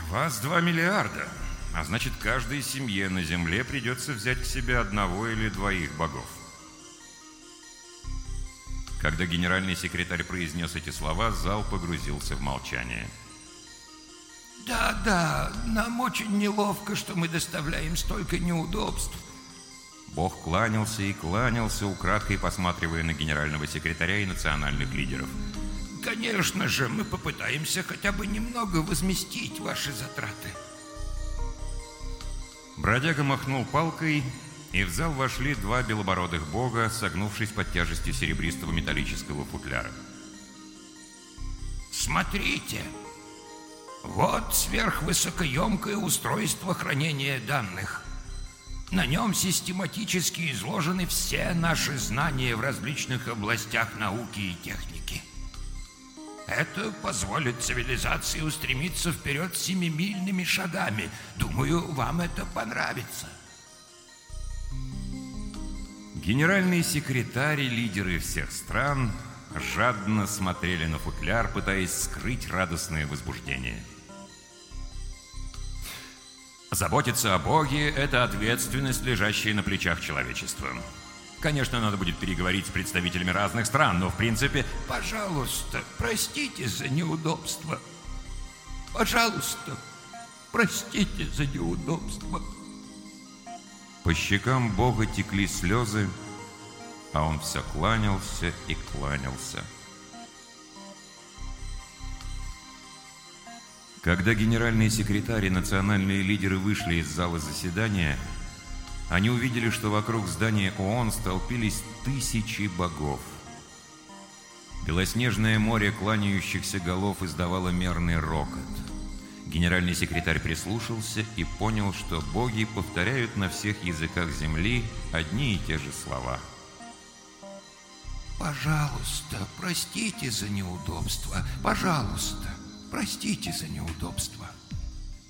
Вас 2 миллиарда. А значит, каждой семье на Земле придется взять к себе одного или двоих богов. Когда генеральный секретарь произнес эти слова, зал погрузился в молчание. Да, нам очень неловко, что мы доставляем столько неудобств. Бог кланялся и кланялся, украдкой посматривая на генерального секретаря и национальных лидеров. Конечно же, мы попытаемся хотя бы немного возместить ваши затраты. Бродяга махнул палкой, и в зал вошли 2 белобородых бога, согнувшись под тяжестью серебристого металлического футляра. Смотрите, вот сверхвысокоемкое устройство хранения данных. На нем систематически изложены все наши знания в различных областях науки и техники. Это позволит цивилизации устремиться вперед 7-мильными шагами. Думаю, вам это понравится. Генеральный секретарь и лидеры всех стран жадно смотрели на футляр, пытаясь скрыть радостное возбуждение. Заботиться о Боге – это ответственность, лежащая на плечах человечества. Конечно, надо будет переговорить с представителями разных стран, но в принципе... Пожалуйста, простите за неудобство. Пожалуйста, простите за неудобство. По щекам Бога текли слезы, а он все кланялся и кланялся. Когда генеральный секретарь и национальные лидеры вышли из зала заседания, они увидели, что вокруг здания ООН столпились тысячи богов. Белоснежное море кланяющихся голов издавало мерный рокот. Генеральный секретарь прислушался и понял, что боги повторяют на всех языках земли одни и те же слова. Пожалуйста, простите за неудобство. Пожалуйста, простите за неудобство.